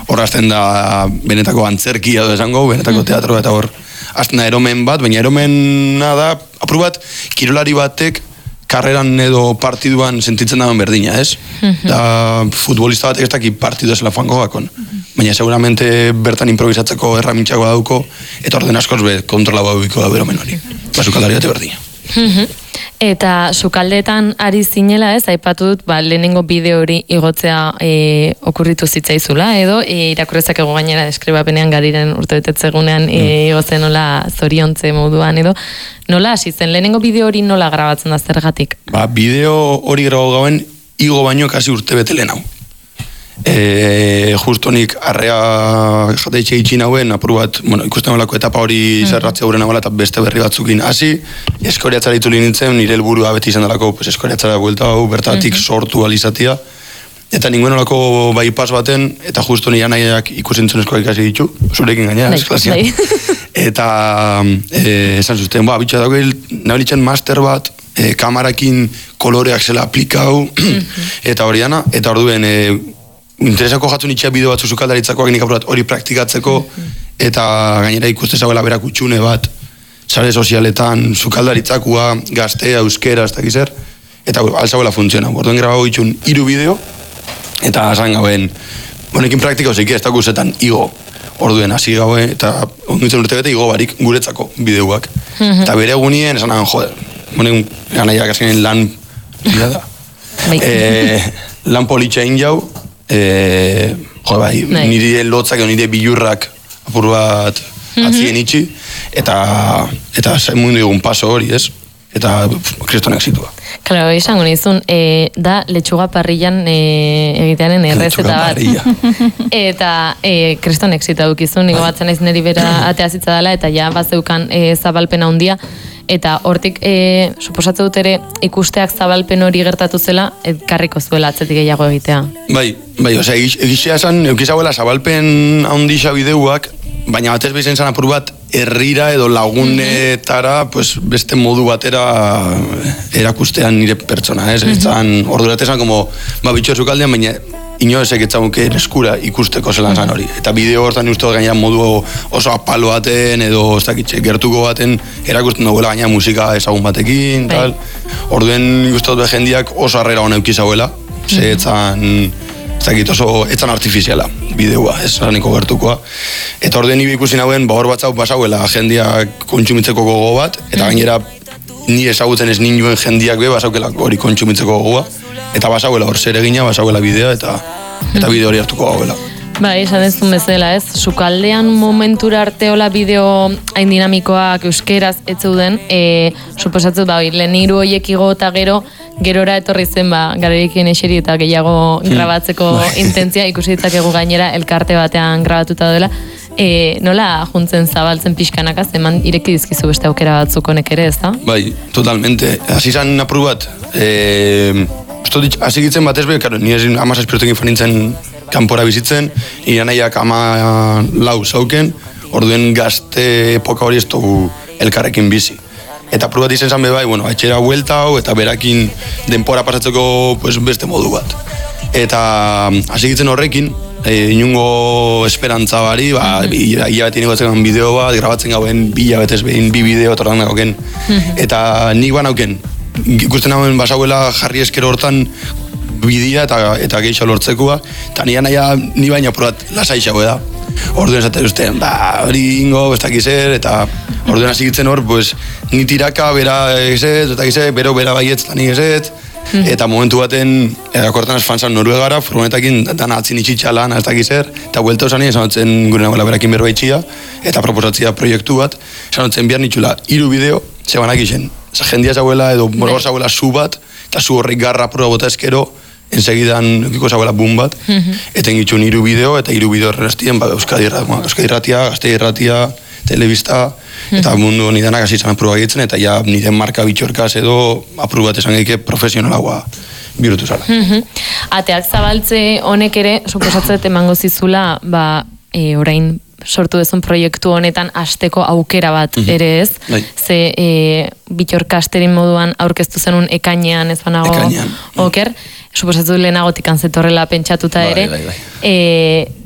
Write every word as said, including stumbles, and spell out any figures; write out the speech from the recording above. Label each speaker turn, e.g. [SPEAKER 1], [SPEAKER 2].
[SPEAKER 1] hor hasten da benetako antzerkia edo esango, benetako teatro eta hor hasten da eromen bat, baina eromena da, apur bat, kirolari batek karreran edo partiduan sentitzen dagoen berdina, ez? Da, futbolista batek ez daki partidu esela joango gakon. Baina seguramente bertan improvisatzeko erramintxako dauko, eta orden askoz be kontrola bauiko da beromen hori. Ba, sukaldari bate berdina.
[SPEAKER 2] Eta sukaldeetan ari zinela, ez, aipatu dut, ba, lehenengo bideo hori igotzea e, okurritu zitzaizula, edo e, irakurrezak ego gainera deskribapenean gariren urtebetetzegunean e, igotzen nola zoriontze moduan, edo nola hasi zen, lehenengo bideo hori nola grabatzen da zergatik?
[SPEAKER 1] Ba, bideo hori grabo gauen igo baino kasi urtebete lehen hau. E, justo nik arrea jateitxe itxin hauen, apur bat, bueno, ikusten olako etapa hori zerratzea guren hau eta beste berri batzukin hasi, eskoriatzara ituli nintzen, nire helburua beti izan dalako pues, eskoriatzara buelta hau, bertatik mm -hmm. sortu alizatia, eta ninguen olako bai pas baten, eta justo nire nahiak ikusintzen eskoak ikasi ditu, zurekin gainera, esklasia. Eta e, esan zuzten, ba, bitxa dago, nabelitzen master bat, e, kamarakin koloreak zela aplikau, mm -hmm. eta hori dana, eta orduen, e, interesako jatzu nitxea bideo batzu sukaldaritzakoak nik apurat hori praktikatzeko eta gainera ikuste zauela berak utxune bat sare sozialetan sukaldaritzakoa, gaztea, euskera, ez dakiz zer eta alzauela funtziona. Orduen grabago itxun hiru bideo eta esan gauen honekin praktika ozik ez dakuzetan igo orduen hasi gaue eta onditzen urte bete igo barik guretzako bideoak eta bere egunien esan nahan joder honek ganaiak azkenean lan da e, lan politxein jau E, jo, bai, nire lotzak edo nire bilurrak apur bat atzien itxi eta eta mundu egun paso hori, ez? Eta kriston exitua.
[SPEAKER 2] Claro, izango nizun, e, da letxuga parrillan e, egitearen errezeta bat. Eta e, kriston exitua dukizun, nigo batzen naiz niri bera ateazitza dela eta ja bazeukan e, zabalpena handia. Eta hortik, e, suposatze dut ere, ikusteak zabalpen hori gertatu zela, karriko zuela atzetik gehiago egitea.
[SPEAKER 1] Bai, bai, osea, egizia esan, eukizagoela zabalpen handisa bideuak, baina batez behizen zan apur bat, herrira edo lagunetara, pues, beste modu batera erakustean nire pertsona, ez? Ez zan, ordurat esan, como, ba, bitxo zukaldean, baina ino ezek etzamuke eskura ikusteko zelan zan hori. Eta bideo hortan uste gaina modu oso apalo baten edo ez dakitxe gertuko baten erakusten duela gaina musika ezagun batekin, tal. Orduen uste dut jendiak oso harrera hona eukizauela, ze etzan, ez dakit oso, etzan artifiziala bideoa, ez zaniko gertukoa. Eta orduen ibi ikusi nauen, ba hor batzau pasauela jendiak kontsumitzeko gogo bat, eta gainera ni ezagutzen ez ninuen jendiak be, basaukela hori kontsumitzeko gogoa. Eta basauela hor zer egina, basauela bidea eta eta bideo hori hartuko gauela.
[SPEAKER 2] Ba, esan ez duen bezala, ez? Sukaldean momentura arteola bideo hain dinamikoak euskeraz ez zeuden, e, suposatzen, ba, lehen hiru horiek igo eta gero, gerora etorri zen, ba, gararekin eseri eta gehiago grabatzeko intentzia, ikusi ditzakegu gainera elkarte batean grabatuta dela. E, nola juntzen zabaltzen pixkanaka, zeman ireki dizkizu beste aukera batzuk honek ere, ez da?
[SPEAKER 1] Bai, totalmente. Hasi zan apur bat, e, hasi gitzen batez be, karo, nire ama zazpirotekin fanintzen kanpora bizitzen, nire nahiak ama lau zauken, orduen gazte epoka hori ez dugu elkarrekin bizi. Eta apur bat izen zan be bai, bueno, etxera huelta hau, eta berakin denpora pasatzeko pues, beste modu bat. Eta hasi gitzen horrekin, e, inungo esperantza bari, ba, hilabete inigotzen bideo bat, grabatzen gauen bi hilabetez behin bi bideo eta ordan dagoken. Eta nik banauken, ikusten hauen basauela jarri eskero hortan bidea eta, eta gehiago lortzekoa, eta nire naia ni baina apurat lasaixago da. Orduen esaten duzten, ba, hori ingo, ez dakizer, eta orduen hasi gitzen hor, pues, ni tiraka, bera ezet, ez dakizer, bero bera baietz, eta nik ezet, eta momentu baten, erakortan esfantzan Noruegara, furgonetakin dana atzin itxitxa lan, ez dakizer, eta buelta osan esan dutzen gure nagoela berakin berbaitxia, eta proposatzia proiektu bat, esan dutzen behar nitxula, hiru bideo, zebanak izen, jendia zauela edo morgor zauela zu bat, eta zu horrik garra proa bota eskero, ensegidan eukiko zauela boom bat, eta ingitxun hiru bideo, eta hiru bideo errestien, ba, Euskadi Irratia, Gazte Irratia, Telebista, eta mundu honi danak hasi zan apurua egitzen, eta ja nire marka bitxorkaz edo apuru bat esan egike profesionalagoa birutu zara.
[SPEAKER 2] Ateak zabaltze honek ere, suposatzet emango zizula, ba, e, orain sortu dezun proiektu honetan hasteko aukera bat ere ez, ze e, bitxorkasterin moduan aurkeztu zenun ekainean ez banago oker, suposatu lehenagotik anzetorrela pentsatuta ere, e,